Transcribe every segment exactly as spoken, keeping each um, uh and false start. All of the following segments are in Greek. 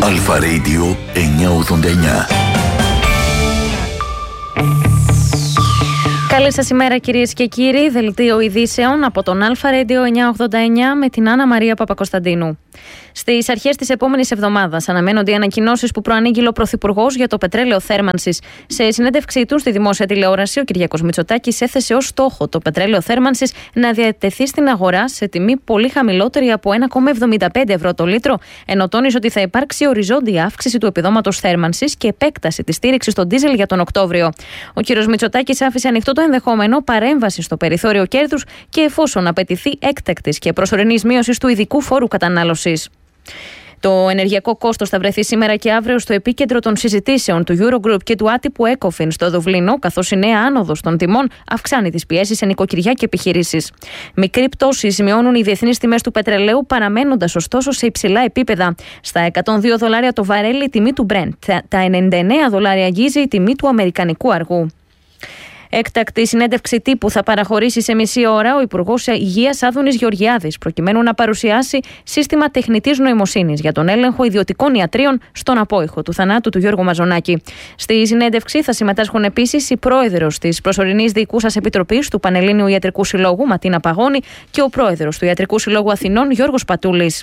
Αλφα Radio εννιακόσια ογδόντα εννιά. Καλή σας ημέρα κυρίες και κύριοι, δελτίο ειδήσεων από τον Αλφα Radio εννιακόσια ογδόντα εννιά με την Άννα Μαρία Παπακοσταντίνου. Στις αρχές της επόμενης εβδομάδας αναμένονται οι ανακοινώσεις που προανήγγειλε ο Πρωθυπουργός για το πετρέλαιο θέρμανσης. Σε συνέντευξή του στη δημόσια τηλεόραση, ο Κυριάκος Μητσοτάκης έθεσε ως στόχο το πετρέλαιο θέρμανσης να διατεθεί στην αγορά σε τιμή πολύ χαμηλότερη από ένα κόμμα εβδομήντα πέντε ευρώ το λίτρο, ενώ τόνισε ότι θα υπάρξει οριζόντια αύξηση του επιδόματος θέρμανσης και επέκταση της στήριξης στον ντίζελ για τον Οκτώβριο. Ο κ. Μητσοτάκης άφησε ανοιχτό το ενδεχόμενο παρέμβαση στο περιθώριο κέρδους και εφόσον απαιτηθεί έκτακτης και προσωρινής μείωσης του ειδικού φόρου κατανάλωσης. Το ενεργειακό κόστος θα βρεθεί σήμερα και αύριο στο επίκεντρο των συζητήσεων του Eurogroup και του άτυπου ECOFIN στο Δουβλίνο, καθώς η νέα άνοδος των τιμών αυξάνει τις πιέσεις σε νοικοκυριά και επιχειρήσεις. Μικρή πτώση σημειώνουν οι διεθνείς τιμές του πετρελαίου, παραμένοντας ωστόσο σε υψηλά επίπεδα. Στα εκατόν δύο δολάρια το βαρέλι η τιμή του Brent, τα ενενήντα εννέα δολάρια αγγίζει η τιμή του αμερικανικού αργού. Έκτακτη συνέντευξη τύπου θα παραχωρήσει σε μισή ώρα ο Υπουργός Υγείας Άδωνης Γεωργιάδης, προκειμένου να παρουσιάσει σύστημα τεχνητής νοημοσύνης για τον έλεγχο ιδιωτικών ιατρίων στον απόϊχο του θανάτου του Γιώργου Μαζονάκη. Στη συνέντευξη θα συμμετάσχουν επίσης η πρόεδρος της προσωρινής διοικούσας επιτροπής του Πανελλήνιου Ιατρικού Συλλόγου, Ματίνα Παγώνη, και ο πρόεδρος του Ιατρικού Συλλόγου Αθηνών, Γιώργος Πατούλης.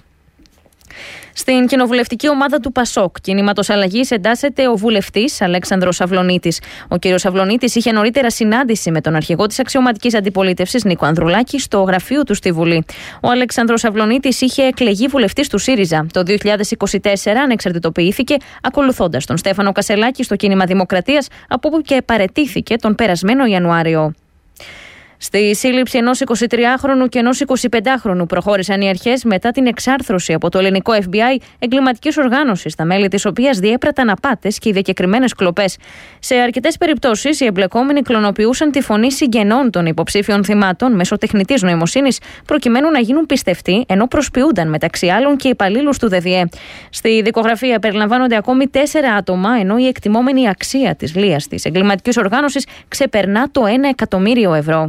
Στην κοινοβουλευτική ομάδα του ΠΑΣΟΚ Κινήματος Αλλαγής εντάσσεται ο βουλευτής Αλέξανδρος Αυλωνίτης. Ο κ. Αυλωνίτης είχε νωρίτερα συνάντηση με τον αρχηγό της αξιωματικής αντιπολίτευσης Νίκο Ανδρουλάκη στο γραφείο του στη Βουλή. Ο Αλέξανδρος Αυλωνίτης είχε εκλεγεί βουλευτής του ΣΥΡΙΖΑ. Το δύο χιλιάδες είκοσι τέσσερα ανεξαρτητοποιήθηκε, ακολουθώντας τον Στέφανο Κασελάκη στο κίνημα Δημοκρατίας, από όπου και παραιτήθηκε τον περασμένο Ιανουάριο. Στη σύλληψη ενός εικοσιτριάχρονου και ενός εικοσιπεντάχρονου προχώρησαν οι αρχές μετά την εξάρθρωση από το ελληνικό εφ μπι άι εγκληματικής οργάνωσης, τα μέλη της οποίας διέπραταν απάτες και διακεκριμένες κλοπές. Σε αρκετές περιπτώσεις, οι εμπλεκόμενοι κλωνοποιούσαν τη φωνή συγγενών των υποψήφιων θυμάτων μέσω τεχνητής νοημοσύνης, προκειμένου να γίνουν πιστευτοί, ενώ προσποιούνταν μεταξύ άλλων και υπαλλήλους του ΔΔΕ. Στη δικογραφία περιλαμβάνονται ακόμη τέσσερα άτομα, ενώ η εκτιμόμενη αξία της λίας της εγκληματικής οργάνωσης ξεπερνά το ένα εκατομμύριο ευρώ.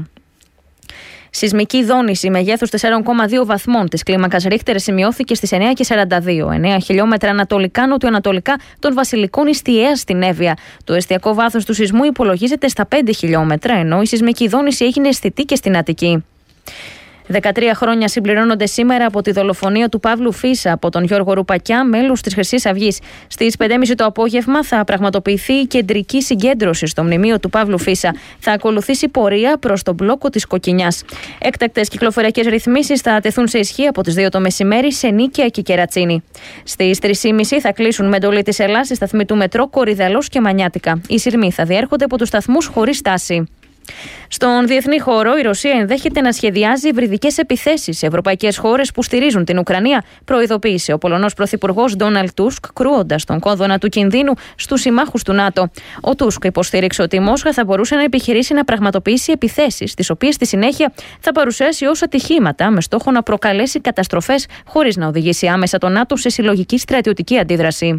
Σεισμική δόνηση μεγέθους τέσσερα κόμμα δύο βαθμών της κλίμακας Ρίχτερ σημειώθηκε στις εννέα και σαράντα δύο, εννέα χιλιόμετρα ανατολικά-νοτιοανατολικά των Βασιλικών Ιστιαίας στην Εύβοια. Το εστιακό βάθος του σεισμού υπολογίζεται στα πέντε χιλιόμετρα, ενώ η σεισμική δόνηση έγινε αισθητή και στην Αττική. δεκατρία χρόνια συμπληρώνονται σήμερα από τη δολοφονία του Παύλου Φίσα από τον Γιώργο Ρουπακιά, μέλους της Χρυσής Αυγής. Στις πέντε και μισή το απόγευμα θα πραγματοποιηθεί η κεντρική συγκέντρωση στο μνημείο του Παύλου Φίσα. Θα ακολουθήσει πορεία προς τον μπλόκο της Κοκκινιάς. Έκτακτες κυκλοφοριακές ρυθμίσεις θα τεθούν σε ισχύ από τις δύο το μεσημέρι σε Νίκαια και Κερατσίνη. Στις τρεις και μισή θα κλείσουν με εντολή της Ελλάς οι σταθμοί του μετρό Κορυδαλός και Μανιάτικα. Οι σειρμοί θα διέρχονται από τους σταθμούς χωρίς στάση. Στον διεθνή χώρο, η Ρωσία ενδέχεται να σχεδιάζει υβριδικές επιθέσεις σε ευρωπαϊκές χώρες που στηρίζουν την Ουκρανία, προειδοποίησε ο Πολωνός Πρωθυπουργός Ντόναλντ Τούσκ, κρούοντας τον κόδωνα του κινδύνου στους συμμάχους του ΝΑΤΟ. Ο Τούσκ υποστήριξε ότι η Μόσχα θα μπορούσε να επιχειρήσει να πραγματοποιήσει επιθέσεις, τις οποίες στη συνέχεια θα παρουσιάσει ως ατυχήματα, με στόχο να προκαλέσει καταστροφές χωρίς να οδηγήσει άμεσα το ΝΑΤΟ σε συλλογική στρατιωτική αντίδραση.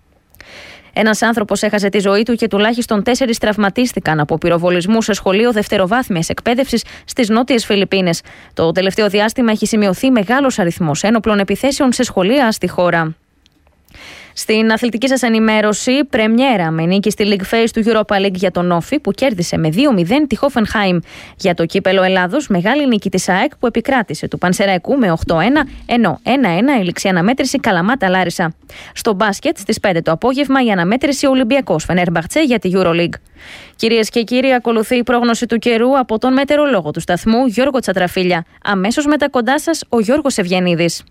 Ένας άνθρωπος έχασε τη ζωή του και τουλάχιστον τέσσερις τραυματίστηκαν από πυροβολισμού σε σχολείο δευτεροβάθμιας εκπαίδευσης στις νότιες Φιλιππίνες. Το τελευταίο διάστημα έχει σημειωθεί μεγάλος αριθμός ένοπλων επιθέσεων σε σχολεία στη χώρα. Στην αθλητική σας ενημέρωση, πρεμιέρα με νίκη στη League Phase του Europa League για τον Όφη, που κέρδισε με δύο μηδέν τη Hoffenheim. Για το κύπελο Ελλάδος, μεγάλη νίκη της ΑΕΚ που επικράτησε του Πανσεραϊκού με οκτώ ένα, ενώ ένα ένα η ληξή αναμέτρηση Καλαμάτα Λάρισα. Στο μπάσκετ, στις πέντε το απόγευμα, η αναμέτρηση Ολυμπιακός Φενέρμπαχτσε για τη EuroLeague. Κυρίες και κύριοι, ακολουθεί η πρόγνωση του καιρού από τον μετεωρολόγο του σταθμού Γιώργο Τσατραφίλια. Αμέσως μετά κοντά σας ο Γιώργος Ευγενίδης.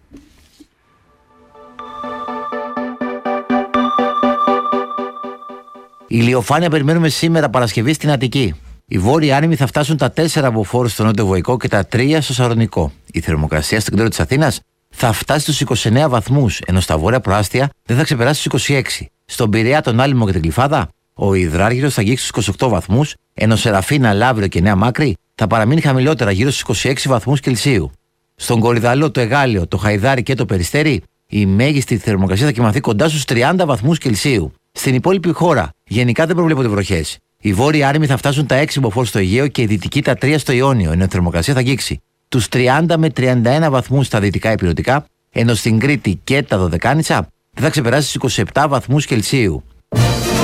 Η ηλιοφάνεια περιμένουμε σήμερα Παρασκευή στην Αττική. Οι βόρειοι άνεμοι θα φτάσουν τα τέσσερα βοφόρους στο νότιο Βοϊκό και τα τρία στο Σαρονικό. Η θερμοκρασία στο κέντρο της Αθήνας θα φτάσει στους είκοσι εννέα βαθμούς, ενώ στα βόρεια προάστια δεν θα ξεπεράσει τους είκοσι έξι. Στον Πειραιά, τον Άλυμο και την Γλυφάδα, ο υδράργυρος θα αγγίξει στους είκοσι οκτώ βαθμούς, ενώ Σεραφίνα, Λαύριο και Νέα Μάκρη θα παραμείνει χαμηλότερα γύρω στους είκοσι έξι βαθμούς Κελσίου. Στον Κορυδαλό, το Εγάλιο, το Χαϊδάρι και το Περιστέρι, η μέγιστη θερμοκρασία θα κοιμαθεί κοντά στους τριάντα βαθμούς Κελσίου. Στην υπόλοιπη χώρα, γενικά δεν προβλέπονται βροχές. Οι βόρειοι άνεμοι θα φτάσουν τα έξι μποφόρ στο Αιγαίο και οι δυτικοί τα τρία στο Ιόνιο, ενώ η θερμοκρασία θα αγγίξει τους τριάντα με τριάντα ένα βαθμούς στα δυτικά ηπειρωτικά, ενώ στην Κρήτη και τα Δωδεκάνησα δεν θα ξεπεράσει τους είκοσι επτά βαθμούς Κελσίου.